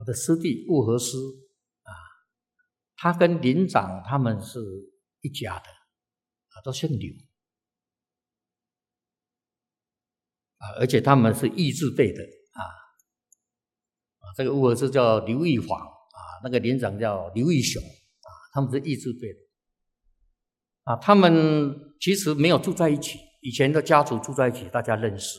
我的师弟悟和师啊，他跟林长他们是一家的都姓刘而且他们是义字辈的这个悟和师叫刘义煌那个林长叫刘义雄他们是义字辈的他们其实没有住在一起，以前的家族住在一起，大家认识